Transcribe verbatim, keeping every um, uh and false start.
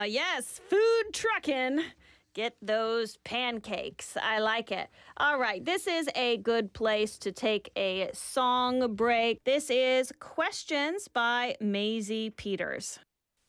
Uh, yes, food trucking. Get those pancakes. I like it. All right, this is a good place to take a song break. This is Questions by Maisie Peters.